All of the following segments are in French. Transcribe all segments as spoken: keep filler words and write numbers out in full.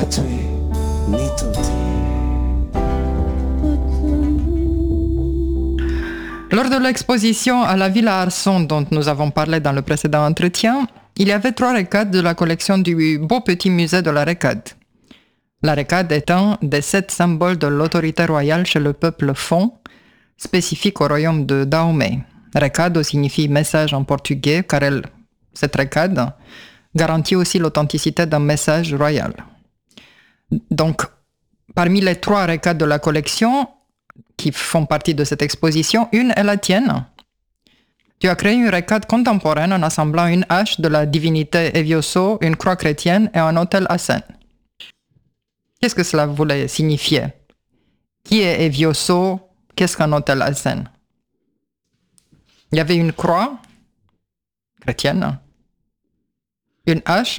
Katwe, Nitote. Lors de l'exposition à la Villa Arson dont nous avons parlé dans le précédent entretien, il y avait trois récades de la collection du beau petit musée de la récade. La récade est un des sept symboles de l'autorité royale chez le peuple Fon, spécifique au royaume de Dahomey. Recado signifie message en portugais car elle, cette récade garantit aussi l'authenticité d'un message royal. Donc, parmi les trois récades de la collection qui font partie de cette exposition, une est la tienne. Tu as créé une récade contemporaine en assemblant une hache de la divinité Evioso, une croix chrétienne et un autel à scène. Qu'est-ce que cela voulait signifier? Qui est Evioso? Qu'est-ce qu'un autel à scène? Il y avait une croix chrétienne, une hache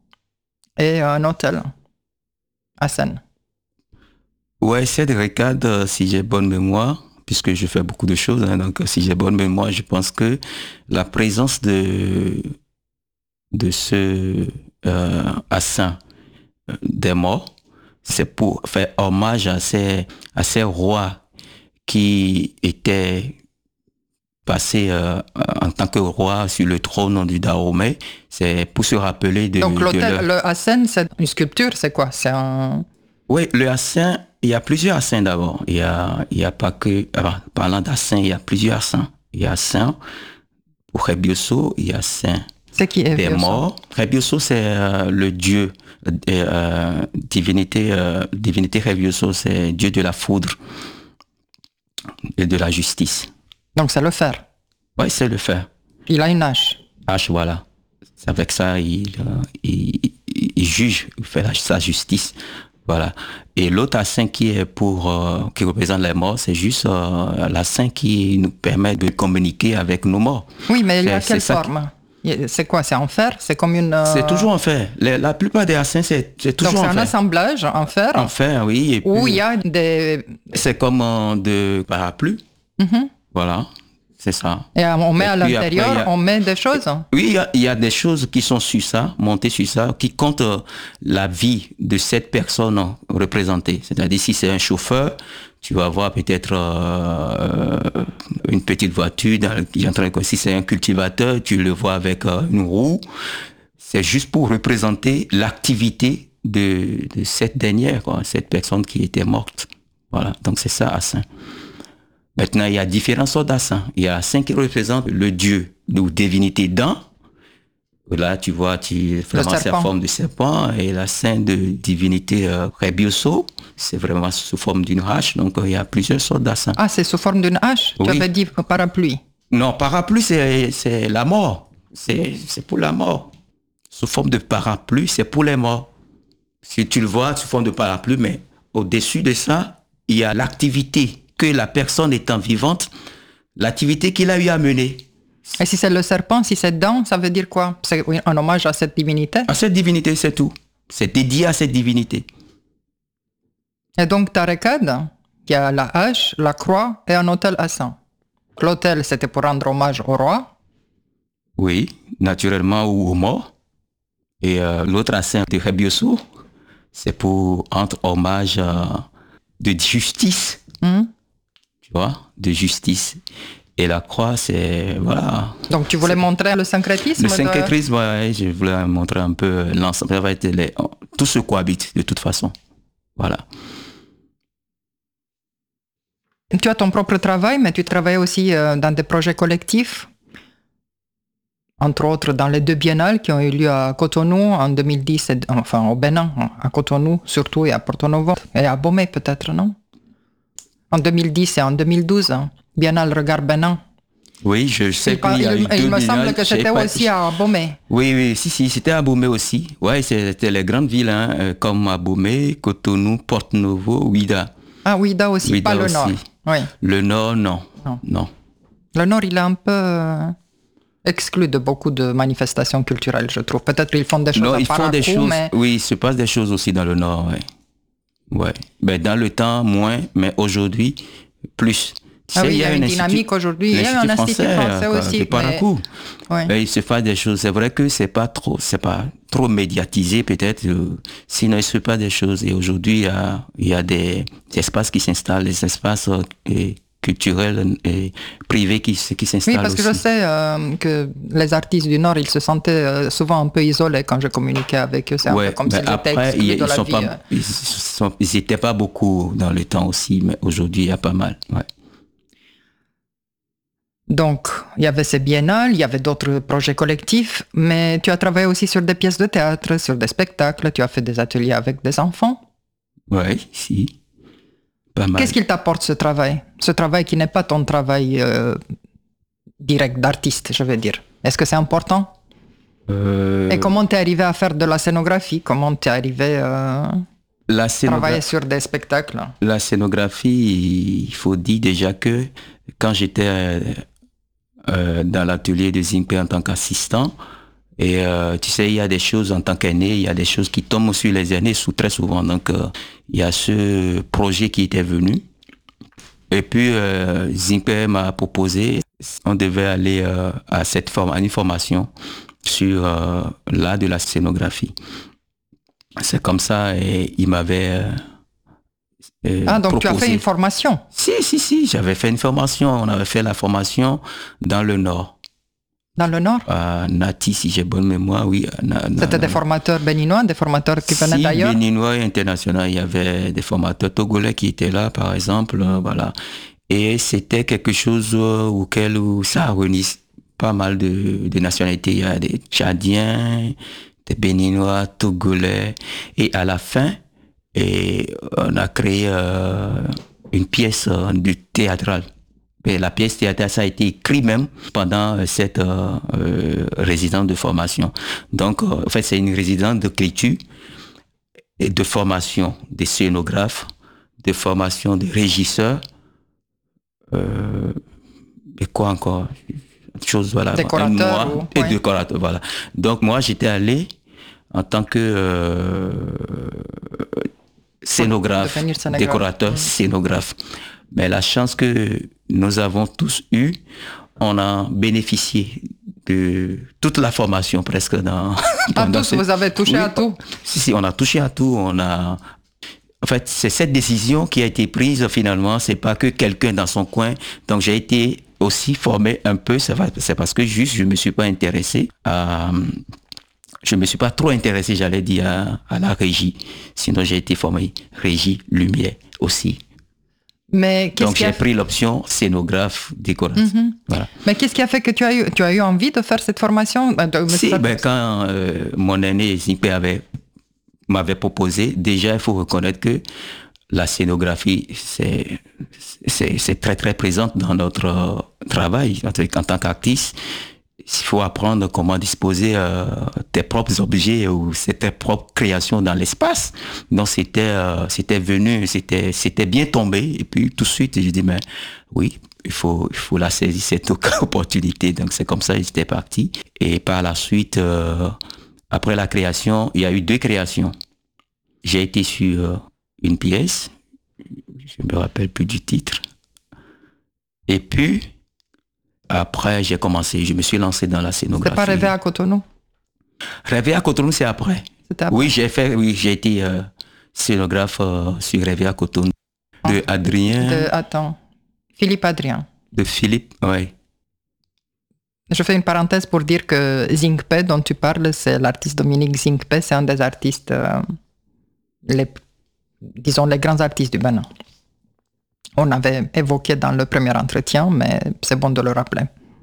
et un autel à scène. Ouais, cette récade, si j'ai bonne mémoire, puisque je fais beaucoup de choses, hein, donc si j'ai bonne mémoire, je pense que la présence de de ce euh, assin des morts, c'est pour faire hommage à ces à ces rois qui étaient passés euh, en tant que roi sur le trône du Dahomey. C'est pour se rappeler de. Donc l'autel, de leur... le assin, c'est une sculpture, c'est quoi? C'est un. Oui, le assin, il y a plusieurs assins d'abord. Il y a, il y a pas que, alors, parlant d'assin, il y a plusieurs assins. Il y a assin pour Rebioso, il y a assin c'est qui est des morts. Rebioso, c'est euh, le dieu, euh, divinité, euh, divinité Rebioso, c'est dieu de la foudre et de la justice. Donc c'est le fer. Oui, c'est le fer. Il a une hache. Hache, voilà. C'est avec ça, il, euh, il, il, il juge, il fait la, sa justice. Voilà. Et l'autre assin qui est pour euh, qui représente les morts, c'est juste euh, l'assin qui nous permet de communiquer avec nos morts. Oui, mais il y a C'est- quelle c'est ça forme? C'est quoi? C'est en fer? C'est comme une. euh, C'est toujours en fer. Les- la plupart des assins, c'est, c'est Donc toujours c'est en un fer. assemblage en fer En fer, oui. Et où puis, il y a des. c'est comme euh, de parapluie. Mhm. Voilà. C'est ça. Et on met Et à puis l'intérieur, après, il y a- on met des choses. Oui, il y a, il y a des choses qui sont sur ça, montées sur ça, qui comptent euh, la vie de cette personne euh, représentée. C'est-à-dire, si c'est un chauffeur, tu vas avoir peut-être euh, une petite voiture dans, qui est en train de... Si c'est un cultivateur, tu le vois avec euh, une roue. C'est juste pour représenter l'activité de, de cette dernière, quoi, cette personne qui était morte. Voilà, donc c'est ça, assin. Maintenant, il y a différentes sortes d'assins. Il y a l'assin qui représente le dieu ou divinité dans. Là, tu vois, tu vraiment c'est la serpent. forme de serpent. Et l'assin de divinité euh, Rebioso, c'est vraiment sous forme d'une hache. Donc, euh, il y a plusieurs sortes d'assins. Ah, c'est sous forme d'une hache? Tu Oui. avais dit parapluie. Non, parapluie, c'est, c'est la mort. C'est, c'est pour la mort. Sous forme de parapluie, c'est pour les morts. Si tu le vois sous forme de parapluie, mais au-dessus de ça, il y a l'activité que la personne étant vivante, l'activité qu'il a eu à mener. Et si c'est le serpent, si c'est dents, ça veut dire quoi? C'est un hommage à cette divinité? À cette divinité, c'est tout. C'est dédié à cette divinité. Et donc ta récade, il y a la hache, la croix et un autel à sang. L'autel, c'était pour rendre hommage au roi. Oui, naturellement, ou aux morts. Et euh, l'autre assin de Rebioso, c'est pour rendre hommage euh, de justice. Mhm. Tu vois, de justice. Et la croix, c'est, voilà. Donc tu voulais montrer le syncrétisme? Le de- syncrétisme, ouais, je voulais montrer un peu l'ensemble. Ça va être les, tout se cohabite, de toute façon. Voilà. Tu as ton propre travail, mais tu travailles aussi euh, dans des projets collectifs. Entre autres, dans les deux biennales qui ont eu lieu à Cotonou en deux mille dix, et, enfin au Bénin, à Cotonou surtout, et à Porto Novo, et à Abomey peut-être, non? En deux mille dix et en deux mille douze, hein, Biennale Regard Bénin. Oui, je sais Il, par- qu'il y a il- eu il deux me semble biennales, que je sais c'était pas- aussi à Abomey. Oui, oui, si, si, c'était à Abomey aussi. Ouais, c'était les grandes villes, hein, euh, comme Abomey, Cotonou, Porto Novo, Ouida. Ah, Ouida aussi, Ouida pas le aussi. nord. Oui. Le nord, non. Non. Non. Le nord, il est un peu euh, exclu de beaucoup de manifestations culturelles, je trouve. Peut-être qu'ils font des choses Non, à ils font Parakou, des choses. mais... Oui, il se passe des choses aussi dans le nord, ouais. Ouais. Ben, dans le temps, moins, mais aujourd'hui, plus. Tu Ah sais, oui, il y a une institut- dynamique aujourd'hui. Il y a un institut français quoi, aussi. de Parakou. Ouais. Et il se fait des choses. C'est vrai que c'est pas trop, c'est pas trop médiatisé peut-être. euh, sinon, il se passe des choses. Et aujourd'hui, il y a, il y a des, des espaces qui s'installent, des espaces euh, et culturels et privés qui, s- qui s'installent Oui, parce que aussi. je sais euh, que les artistes du Nord, ils se sentaient euh, souvent un peu isolés quand je communiquais avec eux. C'est un Ouais, peu comme mais s'ils étaient après, exclus ils, de ils la sont vie. pas, euh. ils sont, ils étaient pas beaucoup dans le temps aussi, mais aujourd'hui, il y a pas mal. Ouais. Donc, il y avait ces biennales, il y avait d'autres projets collectifs, mais tu as travaillé aussi sur des pièces de théâtre, sur des spectacles, tu as fait des ateliers avec des enfants. Ouais, si. Pas mal. Qu'est-ce qu'il t'apporte ce travail? Ce travail qui n'est pas ton travail euh, direct d'artiste, je veux dire. Est-ce que c'est important? Euh, Et comment t'es arrivé à faire de la scénographie? Comment t'es arrivé à la travailler scénographie, sur des spectacles? la scénographie, il faut dire déjà que quand j'étais euh, euh, dans l'atelier de Zimpe en tant qu'assistant, et euh, tu sais, il y a des choses en tant qu'aîné, il y a des choses qui tombent sur les aînés sous très souvent. Donc, euh, il y a ce projet qui était venu. Et puis, euh, Zimpe m'a proposé, on devait aller euh, à cette forme, à une formation sur euh, l'art de la scénographie. C'est comme ça, et il m'avait euh, euh, Ah, donc proposé. tu as fait une formation? Si, si, si, j'avais fait une formation. On avait fait la formation dans le Nord. Dans le Nord? À Nati, si j'ai bonne mémoire, oui. Na- na- C'était des na- formateurs béninois, des formateurs qui venaient si, d'ailleurs? béninois et internationaux, il y avait des formateurs togolais qui étaient là, par exemple, euh, voilà. Et c'était quelque chose euh, auquel où ça réunit pas mal de, de nationalités. Il y a des Tchadiens, des Béninois, Togolais. Et à la fin, et on a créé euh, une pièce euh, du théâtral. Et la pièce théâtrale, ça a été écrit même pendant euh, cette euh, euh, résidence de formation. Donc, euh, en fait, c'est une résidence d'écriture et de formation des scénographes, de formation des régisseurs, euh, et quoi encore? Chose, voilà. Décorateur Un mois, ou- et ouais. décorateur, voilà. Donc, moi, j'étais allé en tant que euh, scénographe, devenir scénographe. décorateur, Mm. scénographe. Mais la chance que nous avons tous eue, on a bénéficié de toute la formation presque dans... Ah, pendant tous, ce- vous avez touché Oui, à tout? Si, si, on a touché à tout. On a... En fait, c'est cette décision qui a été prise finalement. C'est pas que quelqu'un dans son coin. Donc, j'ai été aussi formé un peu. C'est vrai, c'est parce que juste, je me suis pas intéressé à... Je me suis pas trop intéressé, j'allais dire, à, à la régie. Sinon, j'ai été formé régie, lumière aussi. Mais qu'est-ce Donc, qui a j'ai fait... pris l'option scénographe, décorateur. Mhm. Voilà. Mais qu'est-ce qui a fait que tu as eu, tu as eu envie de faire cette formation? Euh, de- Si, ça- ben, quand euh, mon aîné Zimpe avait m'avait proposé, déjà, il faut reconnaître que la scénographie, c'est, c'est, c'est très, très présente dans notre euh, travail. En tant qu'artiste, il faut apprendre comment disposer euh, tes propres objets ou tes propres créations dans l'espace. Donc, c'était, euh, c'était venu, c'était, c'était bien tombé. Et puis, tout de suite, j'ai dit, mais oui, il faut, il faut la saisir, cette opportunité. Donc, c'est comme ça que j'étais parti. Et par la suite, euh, après la création, il y a eu deux créations. J'ai été sur euh, une pièce, je me rappelle plus du titre. Et puis, après, j'ai commencé, je me suis lancé dans la scénographie. C'est pas rêvé à Cotonou? Rêver à Cotonou, c'est après. C'était après. Oui, j'ai fait, oui, j'ai été euh, scénographe euh, sur Rêver à Cotonou. De Adrien, De, attends, Philippe Adrien. de Philippe, ouais. Je fais une parenthèse pour dire que Zingpe, dont tu parles, c'est l'artiste Dominique Zingpe, c'est un des artistes, euh, les, disons, les grands artistes du Bénin. On avait évoqué dans le premier entretien, mais c'est bon de le rappeler.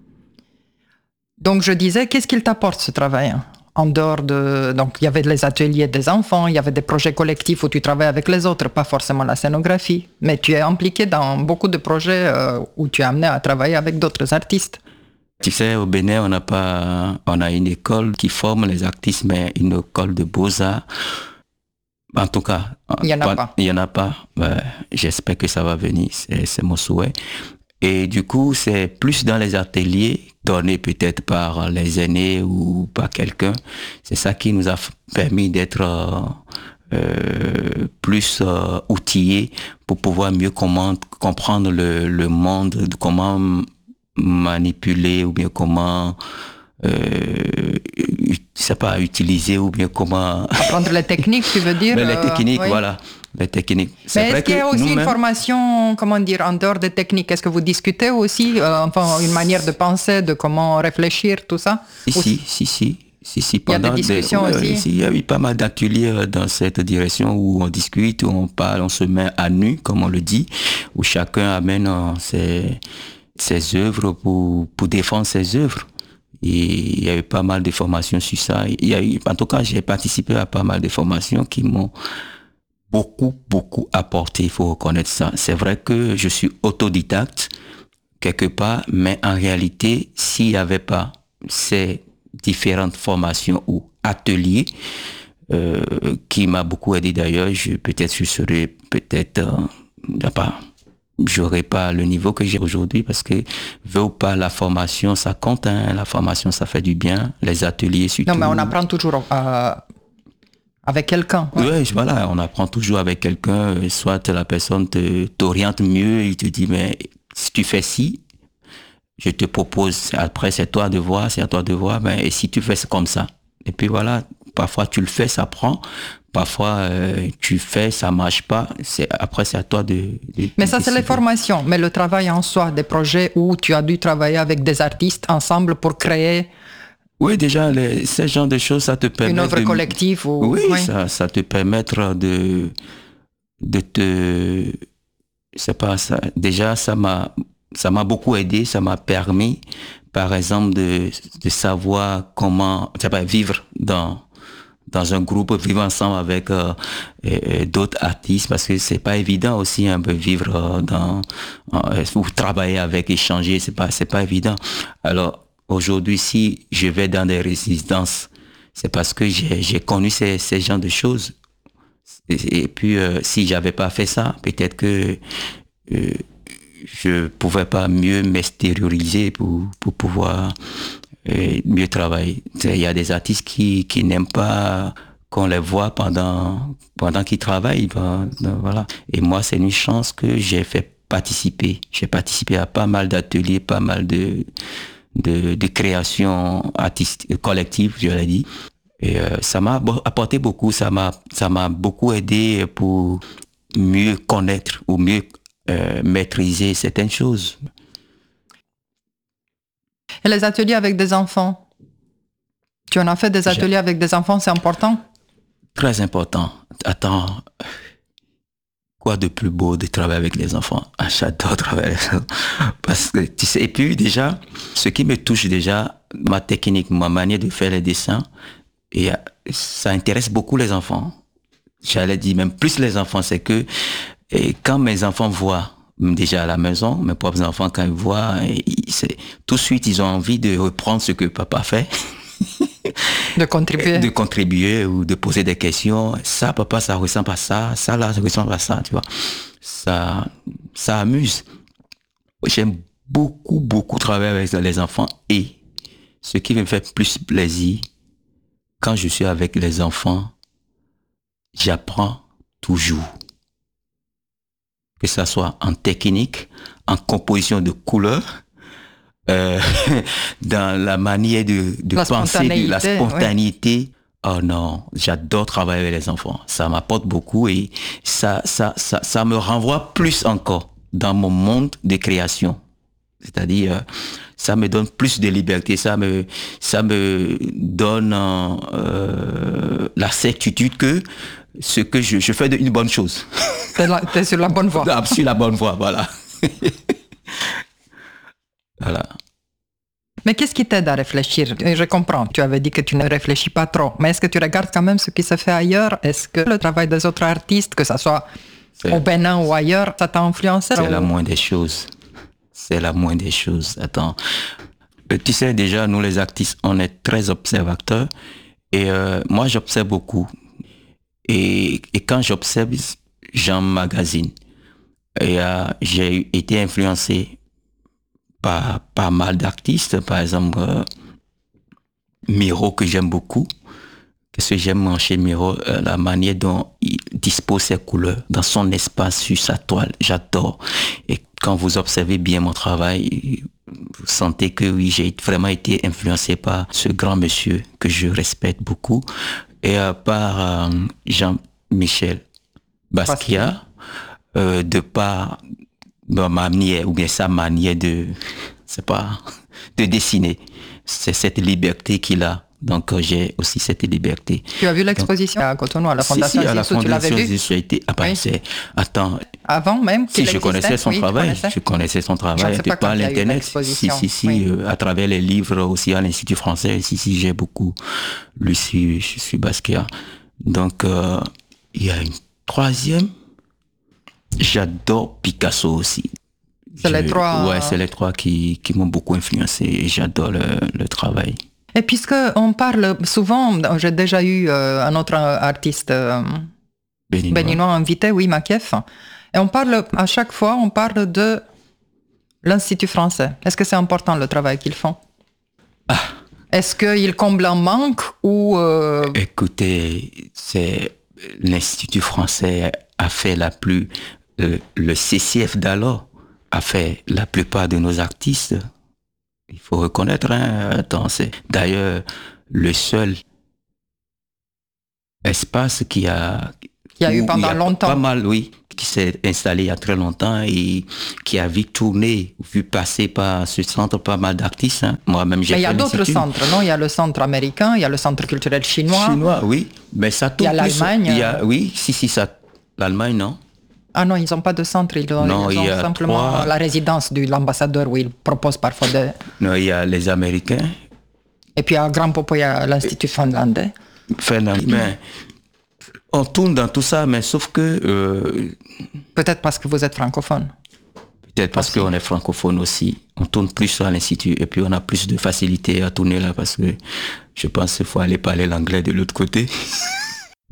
Donc je disais, qu'est-ce qu'il t'apporte ce travail hein? En dehors de... Donc il y avait les ateliers des enfants, il y avait des projets collectifs où tu travailles avec les autres, pas forcément la scénographie, mais tu es impliqué dans beaucoup de projets euh, où tu es amené à travailler avec d'autres artistes. Tu sais, au Bénin, on n'a pas, on a une école qui forme les artistes, mais une école de beaux-arts. En tout cas, Il y en a pas. Il y en a pas. Ben, j'espère que ça va venir. C'est, c'est mon souhait. Et du coup, c'est plus dans les ateliers donnés peut-être par les aînés ou par quelqu'un. C'est ça qui nous a permis d'être euh, euh, plus euh, outillé pour pouvoir mieux comment, comprendre le, le monde, comment manipuler ou bien comment euh, c'est pas utiliser ou bien comment apprendre les techniques, tu veux dire? Mais les techniques, euh, oui. voilà, les techniques. C'est Mais est-ce qu'il y a aussi une formation, comment dire, en dehors des techniques? Est-ce que vous discutez aussi, euh, enfin, une manière de penser, de comment réfléchir, tout ça? Si, si, si, si. Si, si, il y a des discussions des, aussi. Ouais, il y a eu pas mal d'ateliers dans cette direction où on discute, où on parle, on se met à nu, comme on le dit, où chacun amène ses, ses œuvres pour, pour défendre ses œuvres. Et il y a eu pas mal de formations sur ça. Il y a eu, en tout cas, j'ai participé à pas mal de formations qui m'ont beaucoup, beaucoup apporté. Il faut reconnaître ça. C'est vrai que je suis autodidacte quelque part, mais en réalité, s'il n'y avait pas ces différentes formations ou ateliers euh, qui m'a beaucoup aidé d'ailleurs, je, peut-être je serais peut-être euh, pas, j'aurais pas le niveau que j'ai aujourd'hui parce que veut ou pas la formation ça compte, hein, la formation ça fait du bien, les ateliers surtout. Non mais on apprend toujours euh, avec quelqu'un. Oui, ouais, voilà, on apprend toujours avec quelqu'un, soit la personne te, t'oriente mieux, il te dit mais si tu fais ci, je te propose, après c'est toi de voir, c'est à toi de voir, mais et si tu fais comme ça, et puis voilà, parfois tu le fais, ça prend, parfois euh, tu fais, ça marche pas, c'est, après c'est à toi de... de mais de ça décider. C'est les formations, mais le travail en soi, des projets où tu as dû travailler avec des artistes ensemble pour créer... Oui, déjà, les, ce genre de choses, ça te permet... Une œuvre de, collective ou... Oui, oui. Ça, ça te permet de, de te... C'est pas ça. Déjà, ça m'a... Ça m'a beaucoup aidé, ça m'a permis, par exemple, de, de savoir comment ça va vivre dans, dans un groupe, vivre ensemble avec euh, et, et d'autres artistes, parce que c'est pas évident aussi un peu vivre euh, dans, euh, ou travailler avec, échanger, c'est pas, c'est pas évident. Alors, aujourd'hui, si je vais dans des résidences, c'est parce que j'ai, j'ai connu ces, ces genres de choses. Et, et puis, euh, si j'avais pas fait ça, peut-être que euh, je pouvais pas mieux m'extérioriser pour, pour pouvoir euh, mieux travailler. Il y a des artistes qui, qui n'aiment pas qu'on les voit pendant, pendant qu'ils travaillent. Ben, voilà. Et moi, c'est une chance que j'ai fait participer. J'ai participé à pas mal d'ateliers, pas mal de, de, de créations artistiques, collectives, je l'ai dit. Et euh, ça m'a apporté beaucoup, ça m'a, ça m'a beaucoup aidé pour mieux connaître ou mieux Euh, maîtriser certaines choses. Et les ateliers avec des enfants? Tu en as fait des ateliers J'ai... avec des enfants, c'est important? Très important. Attends, quoi de plus beau de travailler avec les enfants? Ah, j'adore travailler avec les enfants. Parce que, tu sais, et puis déjà, ce qui me touche déjà, ma technique, ma manière de faire les dessins, et ça intéresse beaucoup les enfants. J'allais dire même plus les enfants, c'est que et quand mes enfants voient, déjà à la maison, mes propres enfants, quand ils voient, c'est, tout de suite, ils ont envie de reprendre ce que papa fait. De contribuer. De contribuer ou de poser des questions. Ça, papa, ça ressemble à ça. Ça, là, ça ressemble à ça, tu vois. Ça, ça amuse. J'aime beaucoup, beaucoup travailler avec les enfants. Et ce qui me fait plus plaisir, quand je suis avec les enfants, j'apprends toujours. Que ça soit en technique, en composition de couleurs, euh, dans la manière de, de la penser, de la spontanéité. Oui. Oh non, j'adore travailler avec les enfants. Ça m'apporte beaucoup et ça, ça, ça, ça me renvoie plus encore dans mon monde de création. C'est-à-dire, ça me donne plus de liberté, ça me, ça me donne euh, la certitude que ce que je, je fais une bonne chose. T'es, la, t'es sur la bonne voie. Ah, sur la bonne voie, voilà. Voilà. Mais qu'est-ce qui t'aide à réfléchir? Je comprends, tu avais dit que tu ne réfléchis pas trop, mais est-ce que tu regardes quand même ce qui se fait ailleurs? Est-ce que le travail des autres artistes, que ce soit c'est, au Bénin ou ailleurs, ça t'a influencé? C'est ou... la moindre des choses. C'est la moindre des choses. Attends. Tu sais, déjà, nous les artistes, on est très observateurs. Et euh, moi, j'observe beaucoup. Et, et quand j'observe, j'emmagasine. Et euh, j'ai été influencé par pas mal d'artistes. Par exemple, euh, Miro, que j'aime beaucoup. Qu'est-ce que j'aime chez Miro? euh, La manière dont il, dispose ses couleurs dans son espace, sur sa toile. J'adore. Et quand vous observez bien mon travail, vous sentez que oui, j'ai vraiment été influencé par ce grand monsieur que je respecte beaucoup et euh, par euh, Jean-Michel Basquiat, euh, de par ma manière ou bien sa manière de, c'est pas, de dessiner. C'est cette liberté qu'il a. Donc euh, j'ai aussi cette liberté. Tu as vu l'exposition Donc, à Cotonou, à la Fondation si, si, à la Zinsou, tu l'avais vu? J'ai été, ah ben, oui. c'est, attends. Avant même Si je connaissais son oui, travail, connaissais? je connaissais son travail de par l'internet. Si, si, si, oui. euh, à travers les livres aussi à l'Institut français. Si, si, j'ai beaucoup lu sur, sur Basquiat. Donc, euh, il y a une troisième. J'adore Picasso aussi. C'est les trois. Ouais, c'est les trois qui, qui m'ont beaucoup influencé et j'adore le, le travail. Et puisque on parle souvent, j'ai déjà eu euh, un autre artiste euh, béninois. béninois invité, oui, Makef, et on parle, à chaque fois, on parle de l'Institut français. Est-ce que c'est important le travail qu'ils font? Ah. Est-ce qu'ils comblent un manque ou... Euh... Écoutez, c'est l'Institut français a fait la plus... Euh, le C C F d'alors a fait la plupart de nos artistes. Il faut reconnaître, hein, attends, c'est d'ailleurs le seul espace qui a... Qui a eu pendant a longtemps. Pas mal, oui, qui s'est installé il y a très longtemps et qui a vu tourner, vu passer par ce centre pas mal d'artistes. Hein. Moi-même, j'ai Mais il y a d'autres centres, non? Il y a le centre américain, il y a le centre culturel chinois. Chinois, oui. Mais ça tourne. Il y a l'Allemagne. Il y a, oui, si, si, ça... L'Allemagne, non. Ah non, ils n'ont pas de centre, ils ont, non, ils ont il y a simplement trois... la résidence de l'ambassadeur où ils proposent parfois de... Non, il y a les Américains. Et puis à Grand Popo, il y a l'Institut finlandais. Finlandais, mais on tourne dans tout ça, mais sauf que... Euh... Peut-être parce que vous êtes francophone. Peut-être parce qu'on est francophone aussi. On tourne plus à l'Institut et puis on a plus de facilité à tourner là parce que je pense qu'il faut aller parler l'anglais de l'autre côté.